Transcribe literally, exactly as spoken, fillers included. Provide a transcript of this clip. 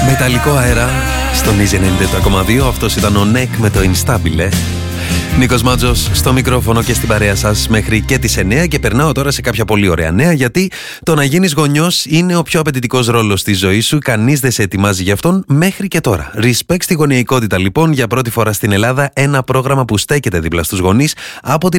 Μεταλλικό αέρα στον Easy ενενήντα επτά κόμμα δύο. Αυτός ήταν ο Νεκ με το Instabile. Νίκος Μάτζος στο μικρόφωνο και στην παρέα σας μέχρι και τις εννιά, και περνάω τώρα σε κάποια πολύ ωραία νέα, γιατί το να γίνεις γονιός είναι ο πιο απαιτητικός ρόλος στη ζωή σου. Κανείς δεν σε ετοιμάζει γι' αυτόν μέχρι και τώρα. Respect στη γονεϊκότητα, λοιπόν, για πρώτη φορά στην Ελλάδα, ένα πρόγραμμα που στέκεται δίπλα στους γονείς από την